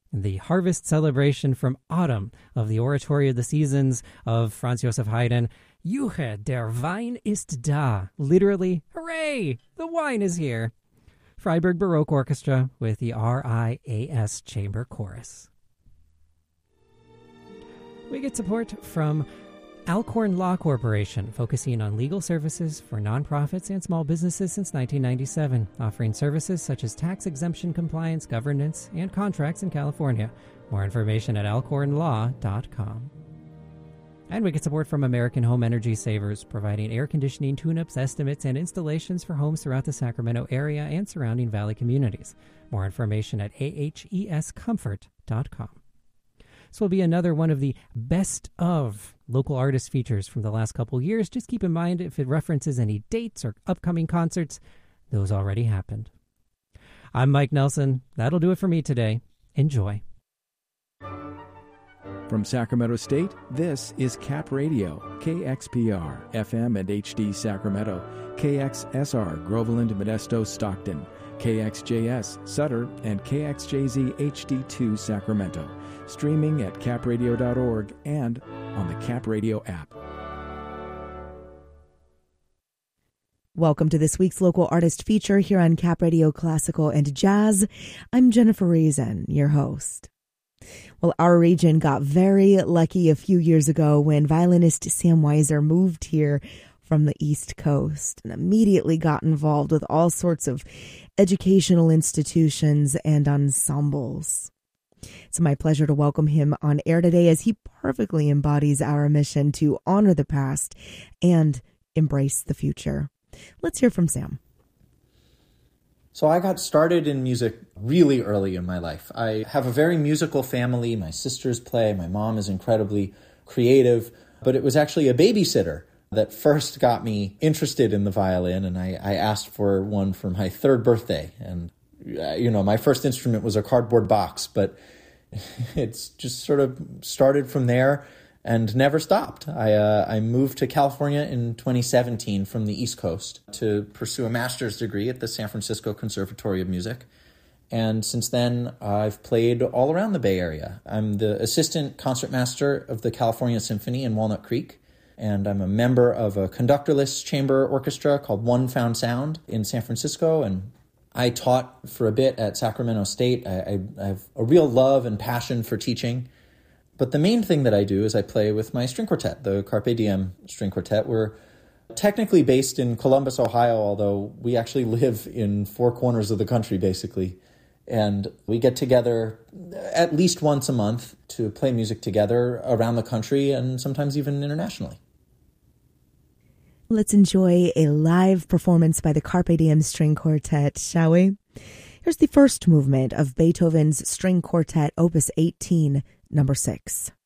the harvest celebration from Autumn of the Oratory of the Seasons of Franz Joseph Haydn. Juche, der Wein ist da. Literally, hooray, the wine is here. Freiburg Baroque Orchestra with the RIAS Chamber Chorus. We get support from Alcorn Law Corporation, focusing on legal services for nonprofits and small businesses since 1997, offering services such as tax exemption compliance, governance, and contracts in California. More information at alcornlaw.com. And we get support from American Home Energy Savers, providing air conditioning tune-ups, estimates, and installations for homes throughout the Sacramento area and surrounding valley communities. More information at ahescomfort.com. This will be another one of the best of local artist features from the last couple years. Just keep in mind if it references any dates or upcoming concerts, those already happened. I'm Mike Nelson. That'll do it for me today. Enjoy. From Sacramento State, this is Cap Radio, KXPR, FM and HD Sacramento, KXSR, Groveland, Modesto, Stockton, KXJS, Sutter, and KXJZ HD2 Sacramento. Streaming at capradio.org and on the Cap Radio app. Welcome to this week's local artist feature here on Cap Radio Classical and Jazz. I'm Jennifer Reason, your host. Well, our region got very lucky a few years ago when violinist Sam Weiser moved here from the East Coast and immediately got involved with all sorts of educational institutions and ensembles. It's my pleasure to welcome him on air today as he perfectly embodies our mission to honor the past and embrace the future. Let's hear from Sam. So I got started in music really early in my life. I have a very musical family. My sisters play. My mom is incredibly creative. But it was actually a babysitter that first got me interested in the violin, and I asked for one for my third birthday. And, my first instrument was a cardboard box, but it's just sort of started from there and never stopped. I moved to California in 2017 from the East Coast to pursue a master's degree at the San Francisco Conservatory of Music. And since then, I've played all around the Bay Area. I'm the assistant concertmaster of the California Symphony in Walnut Creek, and I'm a member of a conductorless chamber orchestra called One Found Sound in San Francisco, and I taught for a bit at Sacramento State. I have a real love and passion for teaching. But the main thing that I do is I play with my string quartet, the Carpe Diem String Quartet. We're technically based in Columbus, Ohio, although we actually live in four corners of the country, basically. And we get together at least once a month to play music together around the country and sometimes even internationally. Let's enjoy a live performance by the Carpe Diem String Quartet, shall we? Here's the first movement of Beethoven's String Quartet, Opus 18, number 6.